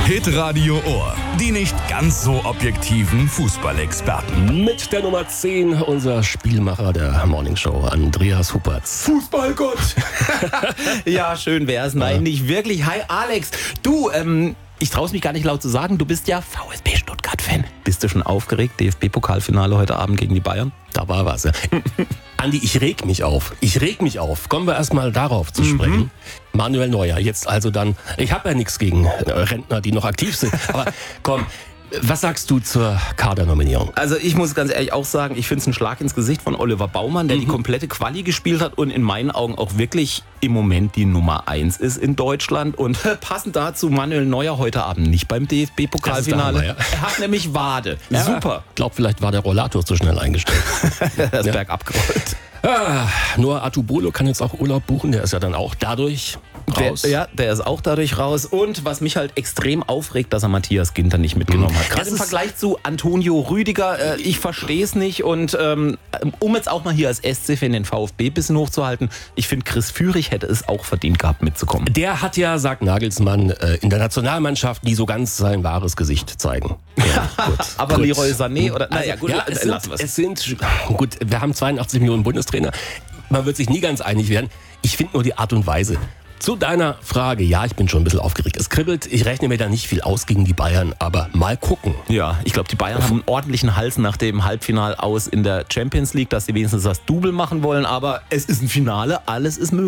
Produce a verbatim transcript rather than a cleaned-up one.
Hitradio Ohr. Die nicht ganz so objektiven Fußballexperten. Mit der Nummer zehn, unser Spielmacher der Morningshow, Andreas Hupertz. Fußballgott! Ja, schön wär's. Nein, nicht wirklich. Hi Alex. Du, ähm, ich trau's mich gar nicht laut zu sagen, du bist ja VfB Stuttgart-Fan. Bist du schon aufgeregt? D F B-Pokalfinale heute Abend gegen die Bayern? Da war was. Ja. Andi, ich reg mich auf. Ich reg mich auf. Kommen wir erstmal darauf zu sprechen. Mhm. Manuel Neuer, jetzt also dann, ich habe ja nichts gegen Rentner, die noch aktiv sind, aber komm, was sagst du zur Kadernominierung? Also ich muss ganz ehrlich auch sagen, ich finde es ein Schlag ins Gesicht von Oliver Baumann, der mhm. die komplette Quali gespielt hat und in meinen Augen auch wirklich im Moment die Nummer eins ist in Deutschland. Und passend dazu Manuel Neuer heute Abend nicht beim D F B-Pokalfinale. Hammer, ja. Er hat nämlich Wade. Ja, super. Ich glaube, vielleicht war der Rollator zu schnell eingestellt. Er ist ja. bergab gerollt. Ah, nur Atubolo kann jetzt auch Urlaub buchen, der ist ja dann auch dadurch raus. Der, ja, der ist auch dadurch raus. Und was mich halt extrem aufregt, dass er Matthias Ginter nicht mitgenommen hat. Gerade im Vergleich zu Antonio Rüdiger, äh, ich verstehe es nicht. Und ähm, um jetzt auch mal hier als S C-Fan den VfB ein bisschen hochzuhalten, ich finde, Chris Führig hätte es auch verdient gehabt mitzukommen. Der hat ja, sagt Nagelsmann, äh, in der Nationalmannschaft nie so ganz sein wahres Gesicht zeigen. Ja, gut, aber gut. Leroy Sané oder... Also, naja, gut, ja, es, sind, es sind... Gut, wir haben zweiundachtzig Millionen Bundestrainer. Man wird sich nie ganz einig werden. Ich finde nur die Art und Weise. Zu deiner Frage, ja, ich bin schon ein bisschen aufgeregt. Es kribbelt, ich rechne mir da nicht viel aus gegen die Bayern, aber mal gucken. Ja, ich glaube, die Bayern haben einen ordentlichen Hals nach dem Halbfinal aus in der Champions League, dass sie wenigstens das Double machen wollen, aber es ist ein Finale, alles ist möglich.